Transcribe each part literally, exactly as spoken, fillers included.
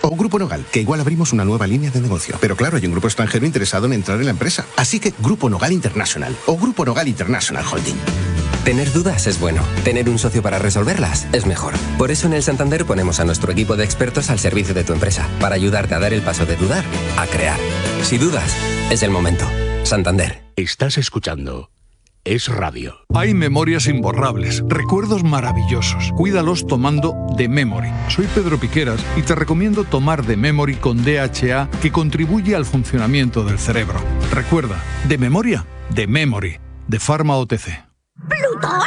O Grupo Nogal, que igual abrimos una nueva línea de negocio. Pero claro, hay un grupo extranjero interesado en entrar en la empresa. Así que Grupo Nogal International o Grupo Nogal International Holding. Tener dudas es bueno. Tener un socio para resolverlas es mejor. Por eso en el Santander ponemos a nuestro equipo de expertos al servicio de tu empresa, para ayudarte a dar el paso de dudar a crear. Si dudas, es el momento. Santander. Estás escuchando Es Radio. Hay memorias imborrables, recuerdos maravillosos. Cuídalos tomando The Memory. Soy Pedro Piqueras y te recomiendo tomar The Memory con D H A, que contribuye al funcionamiento del cerebro. Recuerda, de memoria, The Memory, de Pharma O T C. ¿Plutón?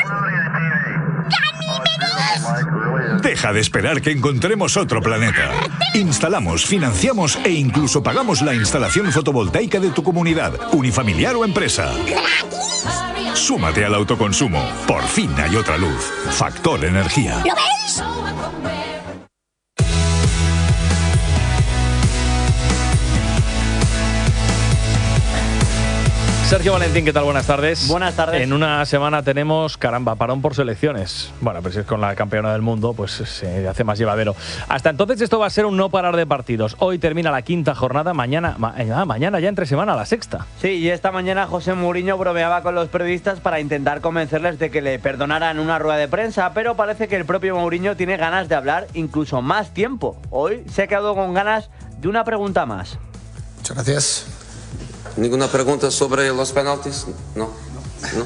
¡Ganímedes! Deja de esperar que encontremos otro planeta. Instalamos, financiamos e incluso pagamos la instalación fotovoltaica de tu comunidad, unifamiliar o empresa. ¿Gratis? Súmate al autoconsumo. Por fin hay otra luz. Factor Energía. ¿Lo veis? Sergio Valentín, ¿qué tal? Buenas tardes. Buenas tardes. En una semana tenemos, caramba, parón por selecciones. Bueno, pues si es con la campeona del mundo, pues se hace más llevadero. Hasta entonces esto va a ser un no parar de partidos. Hoy termina la quinta jornada, mañana, ma ah, mañana ya entre semana la sexta. Sí, y esta mañana José Mourinho bromeaba con los periodistas para intentar convencerles de que le perdonaran una rueda de prensa, pero parece que el propio Mourinho tiene ganas de hablar incluso más tiempo. Hoy se ha quedado con ganas de una pregunta más. Muchas gracias. ¿Ninguna pregunta sobre los penaltis? No. no.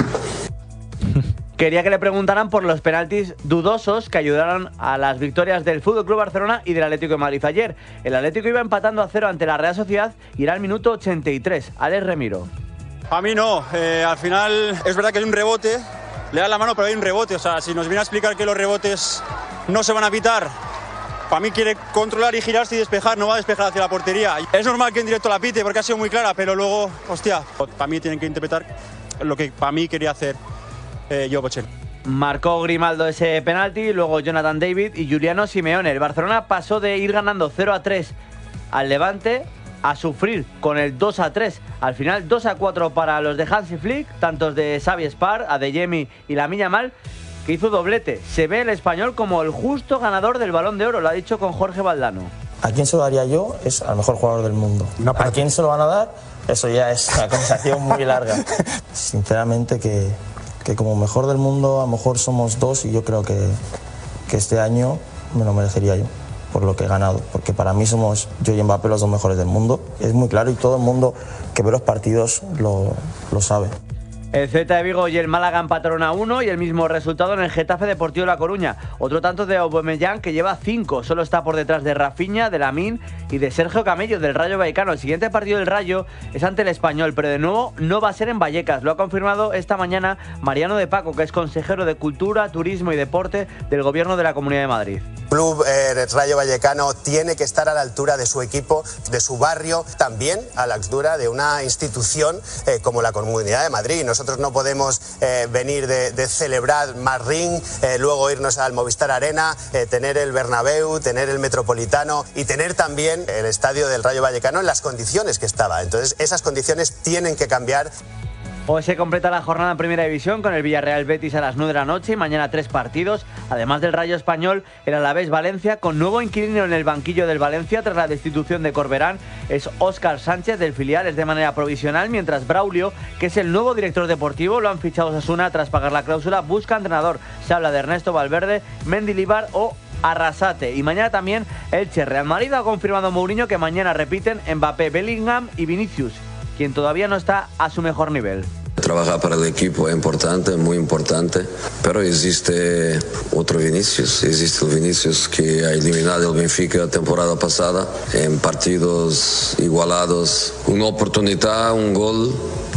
Quería que le preguntaran por los penaltis dudosos que ayudaron a las victorias del F C Barcelona y del Atlético de Madrid ayer. El Atlético iba empatando a cero ante la Real Sociedad y era el minuto ochenta y tres. Alex Remiro. A mí no. Eh, al final es verdad que hay un rebote. Le da la mano, pero hay un rebote. O sea, si nos viene a explicar que los rebotes no se van a pitar, para mí quiere controlar y girarse y despejar, no va a despejar hacia la portería. Es normal que en directo la pite porque ha sido muy clara, pero luego, hostia, para mí tienen que interpretar lo que para mí quería hacer eh, Joe Pochettino. Marcó Grimaldo ese penalti, luego Jonathan David y Giuliano Simeone. El Barcelona pasó de ir ganando cero a tres al Levante a sufrir con el dos a tres. Al final dos a cuatro para los de Hansi Flick, tantos de Xavi Spar, Adeyemi y Lamine Yamal, que hizo doblete. Se ve el español como el justo ganador del Balón de Oro, lo ha dicho con Jorge Valdano. ¿A quién se lo daría yo? Es al mejor jugador del mundo. No, ¿a quién se lo van a dar? Eso ya es una conversación muy larga. Sinceramente que, que como mejor del mundo a lo mejor somos dos y yo creo que, que este año me lo merecería yo por lo que he ganado, porque para mí somos yo y Mbappé los dos mejores del mundo. Es muy claro y todo el mundo que ve los partidos lo, lo sabe. El Celta de Vigo y el Málaga empataron a uno y el mismo resultado en el Getafe Deportivo La Coruña. Otro tanto de Aubameyang, que lleva cinco, solo está por detrás de Rafinha, de Lamine y de Sergio Camello del Rayo Vallecano. El siguiente partido del Rayo es ante el Español, pero de nuevo no va a ser en Vallecas. Lo ha confirmado esta mañana Mariano de Paco, que es consejero de Cultura, Turismo y Deporte del Gobierno de la Comunidad de Madrid. El club eh, Rayo Vallecano tiene que estar a la altura de su equipo, de su barrio, también a la altura de una institución eh, como la Comunidad de Madrid. Nosotros no podemos eh, venir de, de celebrar Marrín, eh, luego irnos al Movistar Arena, eh, tener el Bernabéu, tener el Metropolitano y tener también el estadio del Rayo Vallecano en las condiciones que estaba. Entonces esas condiciones tienen que cambiar. Hoy se completa la jornada en Primera División con el Villarreal Betis a las nueve de la noche y mañana tres partidos. Además del Rayo Español, el Alavés Valencia, con nuevo inquilino en el banquillo del Valencia tras la destitución de Corberán. Es Óscar Sánchez del filial, es de manera provisional, mientras Braulio, que es el nuevo director deportivo, lo han fichado Osasuna tras pagar la cláusula, busca entrenador. Se habla de Ernesto Valverde, Mendilibar o Arrasate. Y mañana también Elche. Real Madrid ha confirmado a Mourinho que mañana repiten Mbappé, Bellingham y Vinicius, quien todavía no está a su mejor nivel. Trabajar para el equipo es importante, muy importante, pero existe otro Vinicius, existe el Vinicius que ha eliminado el Benfica la temporada pasada en partidos igualados, una oportunidad, un gol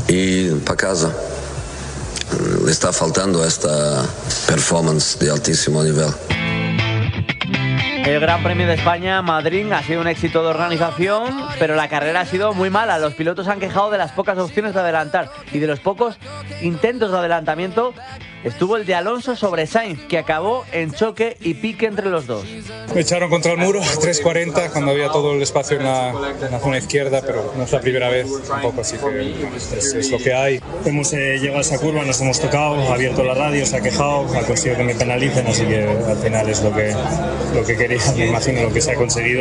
y para casa. Le está faltando esta performance de altísimo nivel. El Gran Premio de España, Madrid, ha sido un éxito de organización, pero la carrera ha sido muy mala. Los pilotos han quejado de las pocas opciones de adelantar y de los pocos intentos de adelantamiento. Estuvo el de Alonso sobre Sainz, que acabó en choque y pique entre los dos. Me echaron contra el muro, tres cuarenta, cuando había todo el espacio en la, en la zona izquierda, pero no es la primera vez tampoco, así que es, es lo que hay. Hemos eh, llegado a esa curva, nos hemos tocado, ha abierto la radio, se ha quejado, ha conseguido que me penalicen, así que al final es lo que, lo que quería, me imagino lo que se ha conseguido.